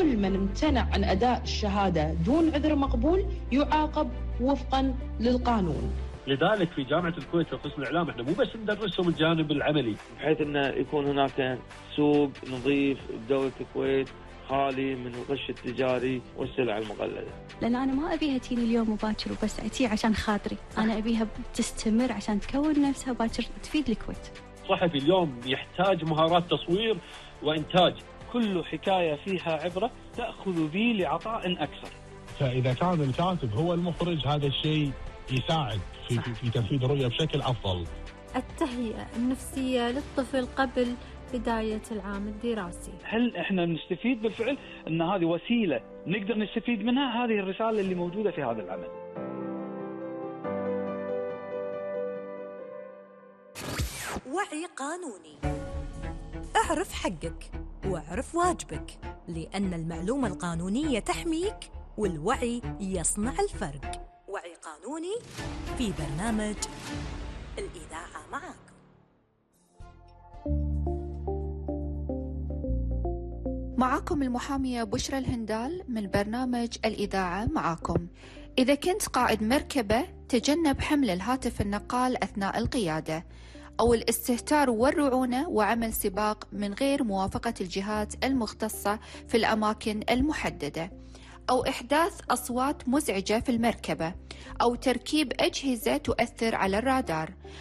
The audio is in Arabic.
وكل من امتنع عن أداء الشهادة دون عذر مقبول يعاقب وفقا للقانون. لذلك في جامعة الكويت وقسم الإعلام احنا مو بس ندرسهم الجانب العملي، بحيث انه يكون هناك سوق نظيف بدولة الكويت خالي من الغش التجاري والسلع المقلدة. لأن أنا ما أبيها تيني اليوم مباكر وبس أتي عشان خاطري، أنا أبيها تستمر عشان تكون نفسها باكر تفيد الكويت. صحفي اليوم يحتاج مهارات تصوير وإنتاج، كل حكاية فيها عبرة تأخذ بي لعطاء أكثر. فإذا كان الكاتب هو المخرج هذا الشيء يساعد في تنفيذ الرؤية بشكل أفضل. التهيئة النفسية للطفل قبل بداية العام الدراسي. هل احنا نستفيد بالفعل ان هذه وسيلة نقدر نستفيد منها؟ هذه الرسالة اللي موجودة في هذا العمل. وعي قانوني. اعرف حقك واعرف واجبك، لأن المعلومة القانونية تحميك والوعي يصنع الفرق. وعي قانوني في برنامج الإذاعة معاكم. معاكم المحامية بشرى الهندال من برنامج الإذاعة معاكم. إذا كنت قائد مركبة تجنب حمل الهاتف النقال أثناء القيادة، أو الاستهتار والرعونة وعمل سباق من غير موافقة الجهات المختصة في الأماكن المحددة، أو إحداث أصوات مزعجة في المركبة، أو تركيب أجهزة تؤثر على الرادار.